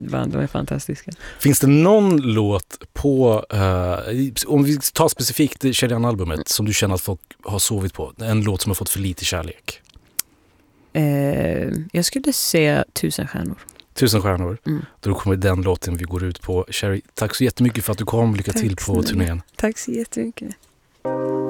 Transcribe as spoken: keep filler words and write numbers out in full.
band, de är fantastiska. Finns det någon låt på, uh, om vi tar specifikt Sheridan-albumet mm. som du känner att folk har sovit på? En låt som har fått för lite kärlek? Eh, jag skulle säga Tusen stjärnor. Tusen stjärnor. Mm. Då kommer den låten vi går ut på. Sherry, tack så jättemycket för att du kom. Lycka tack till på turnén. Tack så jättemycket.